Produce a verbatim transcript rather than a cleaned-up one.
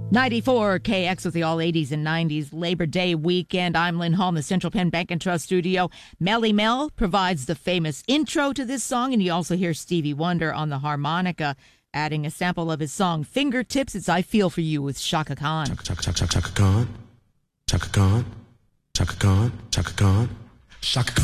ninety-four K X with the all eighties and nineties Labor Day weekend. I'm Lynn Hall in the Central Penn Bank and Trust studio. Melly Mel provides the famous intro to this song, and you also hear Stevie Wonder on the harmonica, adding a sample of his song Fingertips. It's I Feel For You with Chaka Khan. Chaka, Chaka, Chaka, Chaka Khan. Chaka Khan. Chaka Khan. Chaka Khan. Chaka Khan.